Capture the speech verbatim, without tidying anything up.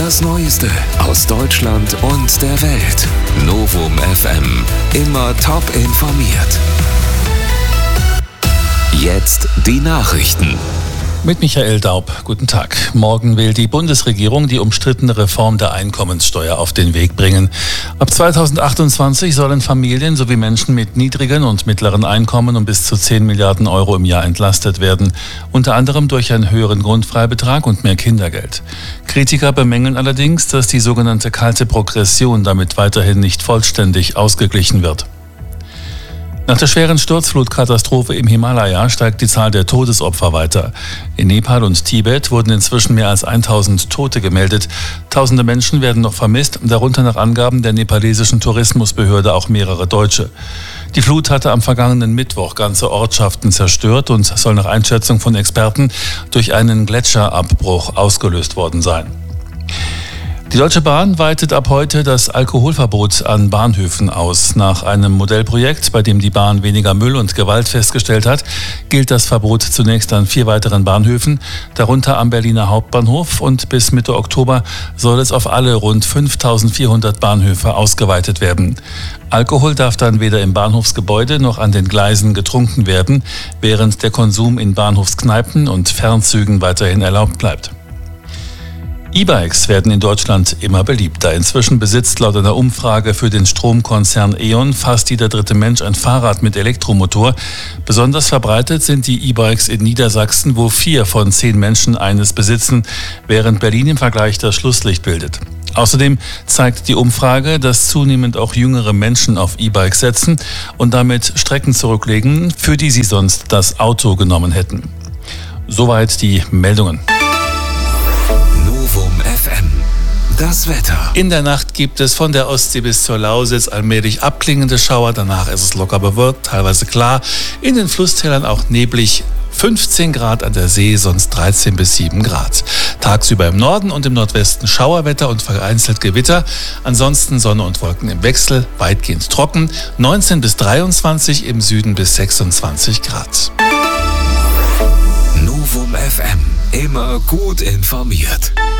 Das Neueste aus Deutschland und der Welt. Novum F M. Immer top informiert. Jetzt die Nachrichten. Mit Michael Daub. Guten Tag. Morgen will die Bundesregierung die umstrittene Reform der Einkommenssteuer auf den Weg bringen. Ab zweitausendachtundzwanzig sollen Familien sowie Menschen mit niedrigen und mittleren Einkommen um bis zu zehn Milliarden Euro im Jahr entlastet werden. Unter anderem durch einen höheren Grundfreibetrag und mehr Kindergeld. Kritiker bemängeln allerdings, dass die sogenannte kalte Progression damit weiterhin nicht vollständig ausgeglichen wird. Nach der schweren Sturzflutkatastrophe im Himalaya steigt die Zahl der Todesopfer weiter. In Nepal und Tibet wurden inzwischen mehr als tausend Tote gemeldet. Tausende Menschen werden noch vermisst, darunter nach Angaben der nepalesischen Tourismusbehörde auch mehrere Deutsche. Die Flut hatte am vergangenen Mittwoch ganze Ortschaften zerstört und soll nach Einschätzung von Experten durch einen Gletscherabbruch ausgelöst worden sein. Die Deutsche Bahn weitet ab heute das Alkoholverbot an Bahnhöfen aus. Nach einem Modellprojekt, bei dem die Bahn weniger Müll und Gewalt festgestellt hat, gilt das Verbot zunächst an vier weiteren Bahnhöfen, darunter am Berliner Hauptbahnhof, und bis Mitte Oktober soll es auf alle rund fünftausendvierhundert Bahnhöfe ausgeweitet werden. Alkohol darf dann weder im Bahnhofsgebäude noch an den Gleisen getrunken werden, während der Konsum in Bahnhofskneipen und Fernzügen weiterhin erlaubt bleibt. E-Bikes werden in Deutschland immer beliebter. Inzwischen besitzt laut einer Umfrage für den Stromkonzern E.ON fast jeder dritte Mensch ein Fahrrad mit Elektromotor. Besonders verbreitet sind die E-Bikes in Niedersachsen, wo vier von zehn Menschen eines besitzen, während Berlin im Vergleich das Schlusslicht bildet. Außerdem zeigt die Umfrage, dass zunehmend auch jüngere Menschen auf E-Bikes setzen und damit Strecken zurücklegen, für die sie sonst das Auto genommen hätten. Soweit die Meldungen. Novum F M. Das Wetter. In der Nacht gibt es von der Ostsee bis zur Lausitz allmählich abklingende Schauer. Danach ist es locker bewölkt, teilweise klar. In den Flusstälern auch neblig. fünfzehn Grad an der See, sonst dreizehn bis sieben Grad. Tagsüber im Norden und im Nordwesten Schauerwetter und vereinzelt Gewitter. Ansonsten Sonne und Wolken im Wechsel, weitgehend trocken. neunzehn bis dreiundzwanzig, im Süden bis sechsundzwanzig Grad. Novum F M. Immer gut informiert.